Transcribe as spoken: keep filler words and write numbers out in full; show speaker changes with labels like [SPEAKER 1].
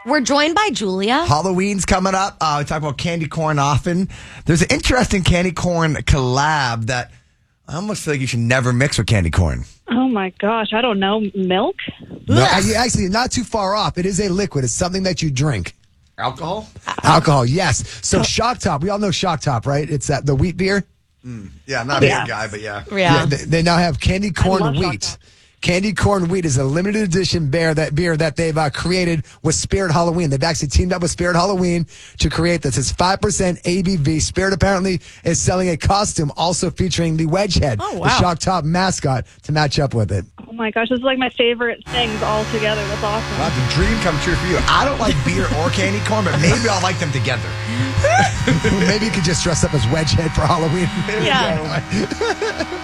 [SPEAKER 1] We're joined by Julia.
[SPEAKER 2] Halloween's coming up. Uh, we talk about candy corn often. There's an interesting candy corn collab that I almost feel like you should never mix with candy corn.
[SPEAKER 3] Oh, my gosh. I don't know. Milk?
[SPEAKER 4] No, actually, not too far off. It is a liquid. It's something that you drink.
[SPEAKER 2] Alcohol?
[SPEAKER 4] Alcohol, yes. So Shock Top, we all know Shock Top, right? It's that the wheat beer.
[SPEAKER 2] Mm, yeah, I'm not a
[SPEAKER 3] Yeah.
[SPEAKER 2] big guy, but yeah.
[SPEAKER 1] Yeah.
[SPEAKER 4] Yeah, they, they now have candy corn
[SPEAKER 3] love Shock
[SPEAKER 4] wheat.
[SPEAKER 3] Top.
[SPEAKER 4] Candy corn wheat is a limited edition beer that beer that they've uh, created with Spirit Halloween. They've actually teamed up with Spirit Halloween to create this. It's five percent A B V. Spirit apparently is selling a costume also featuring the wedge head,
[SPEAKER 1] Oh, wow.
[SPEAKER 4] the Shock Top mascot, to match up with it.
[SPEAKER 3] Oh, my gosh. This is like my favorite things all together. That's awesome.
[SPEAKER 2] Well, the dream come true for you. I don't like beer or candy corn, but maybe I'll like them together.
[SPEAKER 4] Maybe you could just dress up as wedge head for Halloween.
[SPEAKER 1] Yeah.